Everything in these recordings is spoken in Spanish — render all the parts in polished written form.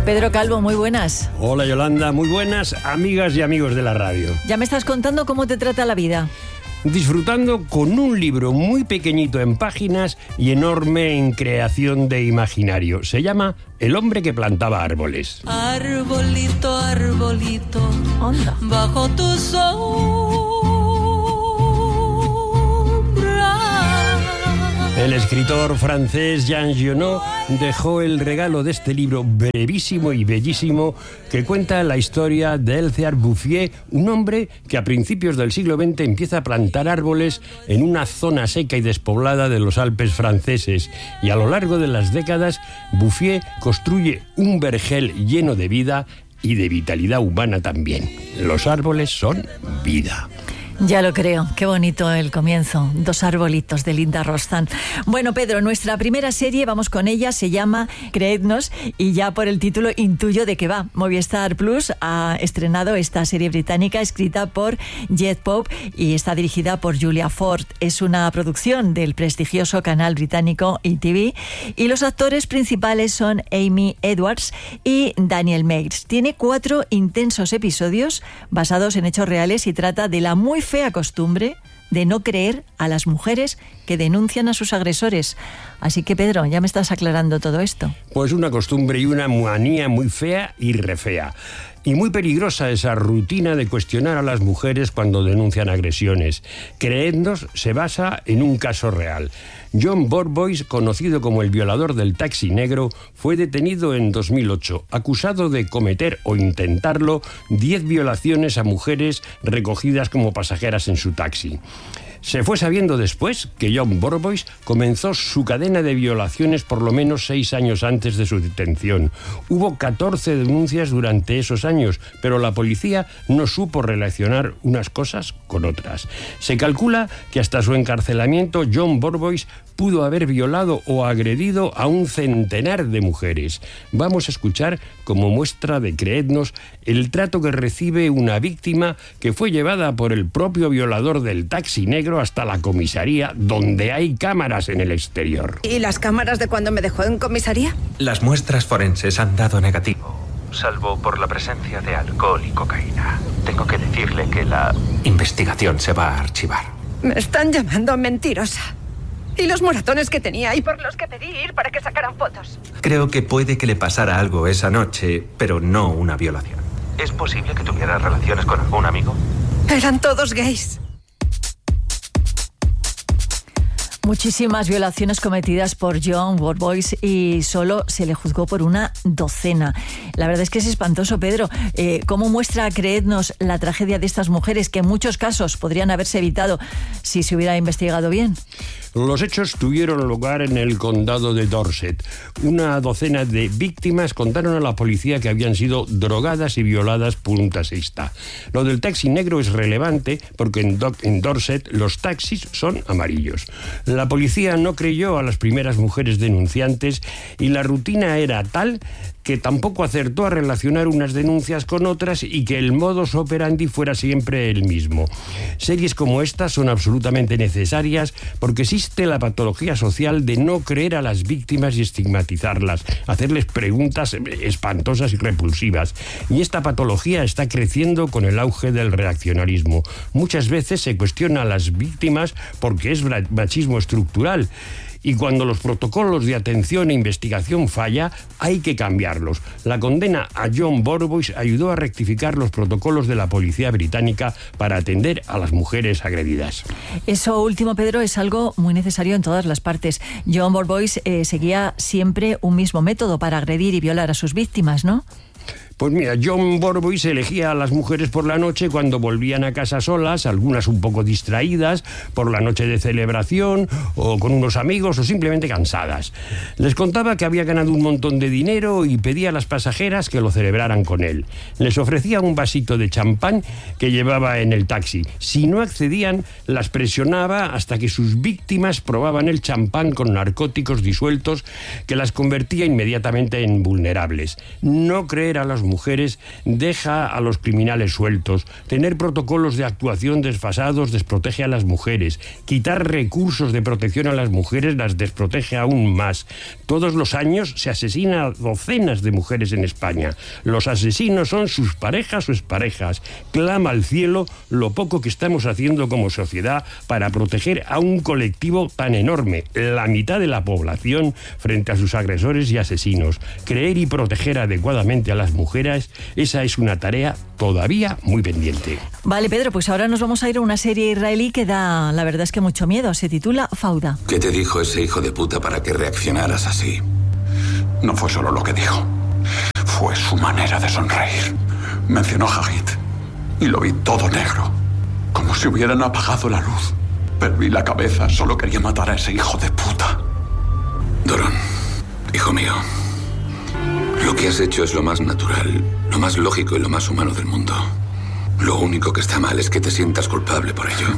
Pedro Calvo, muy buenas. Hola Yolanda, muy buenas amigas y amigos de la radio. Ya me estás contando cómo te trata la vida. Disfrutando con un libro muy pequeñito en páginas y enorme en creación de imaginario. Se llama El hombre que plantaba árboles. Arbolito, arbolito, Onda. bajo tu sombra. El escritor francés Jean Giono dejó el regalo de este libro brevísimo y bellísimo que cuenta la historia de Elzéar Bouffier, un hombre que a principios del siglo XX empieza a plantar árboles en una zona seca y despoblada de los Alpes franceses, y a lo largo de las décadas Bouffier construye un vergel lleno de vida y de vitalidad humana también. Los árboles son vida. Ya lo creo, qué bonito el comienzo. 2 arbolitos de Linda Rostan. Bueno, Pedro, nuestra primera serie, vamos con ella, se llama Creednos, y ya por el título intuyo de qué va. Movistar Plus ha estrenado esta serie británica escrita por Jed Pope y está dirigida por Julia Ford. Es una producción del prestigioso canal británico ETV y los actores principales son Amy Edwards y Daniel Meirs. Tiene 4 intensos episodios basados en hechos reales y trata de la muy fea costumbre de no creer a las mujeres que denuncian a sus agresores. Así que, Pedro, ya me estás aclarando todo esto. Pues una costumbre y una manía muy fea y re fea. Y muy peligrosa esa rutina de cuestionar a las mujeres cuando denuncian agresiones. Creednos se basa en un caso real. John Borbois, conocido como el violador del taxi negro, fue detenido en 2008, acusado de cometer o intentarlo 10 violaciones a mujeres recogidas como pasajeras en su taxi. Se fue sabiendo después que John Borbois comenzó su cadena de violaciones por lo menos 6 años antes de su detención. Hubo 14 denuncias durante esos años, pero la policía no supo relacionar unas cosas con otras. Se calcula que hasta su encarcelamiento John Borbois pudo haber violado o agredido a un centenar de mujeres. Vamos a escuchar, como muestra de Creednos, el trato que recibe una víctima que fue llevada por el propio violador del taxi negro hasta la comisaría, donde hay cámaras en el exterior. ¿Y las cámaras de cuando me dejó en comisaría? Las muestras forenses han dado negativo, salvo por la presencia de alcohol y cocaína. Tengo que decirle que la investigación se va a archivar. Me están llamando mentirosa. Y los moratones que tenía y por los que pedí ir para que sacaran fotos. Creo que puede que le pasara algo esa noche, pero no una violación. ¿Es posible que tuviera relaciones con algún amigo? Eran todos gays. Muchísimas violaciones cometidas por John Borbois y solo se le juzgó por una docena. La verdad es que es espantoso, Pedro. ¿Cómo muestra Creednos la tragedia de estas mujeres que en muchos casos podrían haberse evitado si se hubiera investigado bien? Los hechos tuvieron lugar en el condado de Dorset. Una docena de víctimas contaron a la policía que habían sido drogadas y violadas por un taxista. Lo del taxi negro es relevante porque en Dorset los taxis son amarillos. La policía no creyó a las primeras mujeres denunciantes y la rutina era tal que tampoco acertó a relacionar unas denuncias con otras y que el modus operandi fuera siempre el mismo. Series como estas son absolutamente necesarias porque existe la patología social de no creer a las víctimas y estigmatizarlas, hacerles preguntas espantosas y repulsivas. Y esta patología está creciendo con el auge del reaccionarismo. Muchas veces se cuestiona a las víctimas porque es machismo estructural. Y cuando los protocolos de atención e investigación falla, hay que cambiarlos. La condena a John Borbois ayudó a rectificar los protocolos de la policía británica para atender a las mujeres agredidas. Eso último, Pedro, es algo muy necesario en todas las partes. John Borbois seguía siempre un mismo método para agredir y violar a sus víctimas, ¿no? Pues mira, John Borbois elegía a las mujeres por la noche cuando volvían a casa solas, algunas un poco distraídas por la noche de celebración o con unos amigos o simplemente cansadas. Les contaba que había ganado un montón de dinero y pedía a las pasajeras que lo celebraran con él. Les ofrecía un vasito de champán que llevaba en el taxi. Si no accedían, las presionaba hasta que sus víctimas probaban el champán con narcóticos disueltos que las convertía inmediatamente en vulnerables. No creer proteger a las mujeres deja a los criminales sueltos. Tener protocolos de actuación desfasados desprotege a las mujeres. Quitar recursos de protección a las mujeres las desprotege aún más. Todos los años se asesina a docenas de mujeres en España. Los asesinos son sus parejas o exparejas. Clama al cielo lo poco que estamos haciendo como sociedad para proteger a un colectivo tan enorme, la mitad de la población, frente a sus agresores y asesinos. Creer y proteger adecuadamente a las mujeres, esa es una tarea todavía muy pendiente. Vale, Pedro, pues ahora nos vamos a ir a una serie israelí que da, la verdad es que mucho miedo. Se titula Fauda. ¿Qué te dijo ese hijo de puta para que reaccionaras así? No fue solo lo que dijo, fue su manera de sonreír. Mencionó a Hagit y lo vi todo negro, como si hubieran apagado la luz. Perdí la cabeza, solo quería matar a ese hijo de puta. Doron, hijo mío, lo que has hecho es lo más natural, lo más lógico y lo más humano del mundo. Lo único que está mal es que te sientas culpable por ello.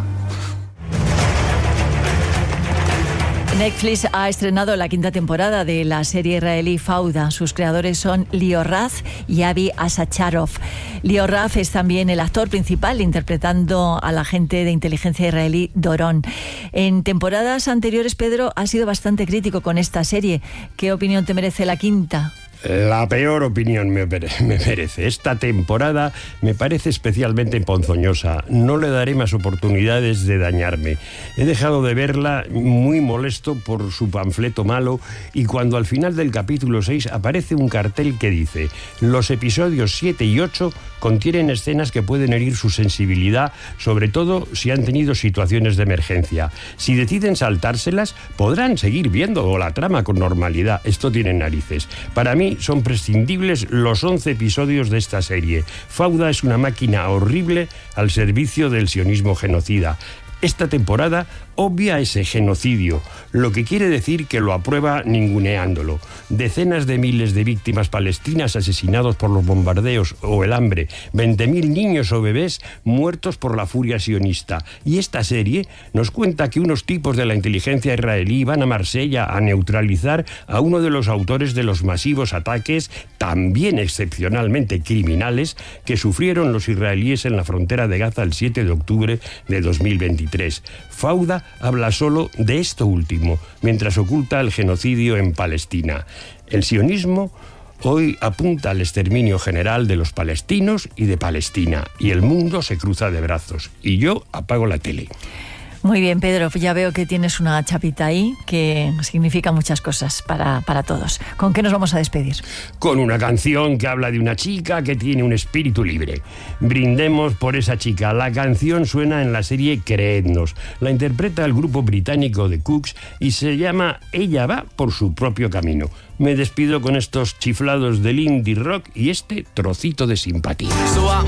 Netflix ha estrenado la 5ª temporada de la serie israelí Fauda. Sus creadores son Lior Raz y Avi Asacharov. Lior Raz es también el actor principal, interpretando al agente de inteligencia israelí Doron. En temporadas anteriores, Pedro, ha sido bastante crítico con esta serie. ¿Qué opinión te merece la 5ª? La peor opinión me merece. Esta temporada me parece especialmente ponzoñosa. No le daré más oportunidades de dañarme. He dejado de verla muy molesto por su panfleto malo, y cuando al final del capítulo 6 aparece un cartel que dice: los episodios 7 y 8 contienen escenas que pueden herir su sensibilidad, sobre todo si han tenido situaciones de emergencia. Si deciden saltárselas, podrán seguir viendo la trama con normalidad. Esto tiene narices. Para mí son prescindibles los 11 episodios de esta serie. Fauda es una máquina horrible al servicio del sionismo genocida. Esta temporada obvia ese genocidio, lo que quiere decir que lo aprueba ninguneándolo. Decenas de miles de víctimas palestinas asesinados por los bombardeos o el hambre, 20.000 niños o bebés muertos por la furia sionista. Y esta serie nos cuenta que unos tipos de la inteligencia israelí van a Marsella a neutralizar a uno de los autores de los masivos ataques, también excepcionalmente criminales, que sufrieron los israelíes en la frontera de Gaza el 7 de octubre de 2023. Fauda habla solo de esto último, mientras oculta el genocidio en Palestina. El sionismo hoy apunta al exterminio general de los palestinos y de Palestina, y el mundo se cruza de brazos. Y yo apago la tele. Muy bien, Pedro, ya veo que tienes una chapita ahí que significa muchas cosas para todos. ¿Con qué nos vamos a despedir? Con una canción que habla de una chica que tiene un espíritu libre. Brindemos por esa chica. La canción suena en la serie Creednos. La interpreta el grupo británico The Cooks y se llama Ella va por su propio camino. Me despido con estos chiflados del indie rock y este trocito de simpatía.